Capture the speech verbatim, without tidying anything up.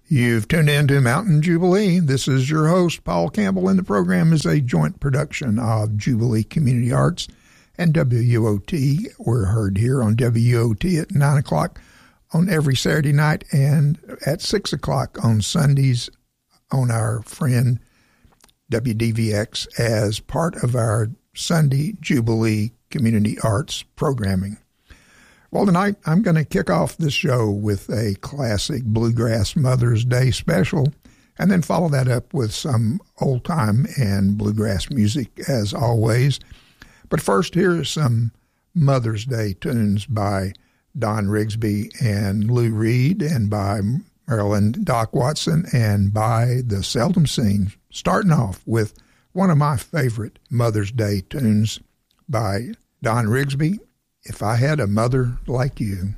You've tuned in to Mountain Jubilee. This is your host, Paul Campbell, and the program is a joint production of Jubilee Community Arts and W O T. We're heard here on W O T at nine o'clock on every Saturday night and at six o'clock on Sundays on our friend W D V X as part of our Sunday Jubilee Community Arts programming. Well, tonight I'm going to kick off this show with a classic Bluegrass Mother's Day special and then follow that up with some old-time and bluegrass music as always. But first, here are some Mother's Day tunes by Don Rigsby and Lou Reed and by Marilyn Doc Watson and by the Seldom Seen, starting off with one of my favorite Mother's Day tunes by Don Rigsby, If I Had a Mother Like You.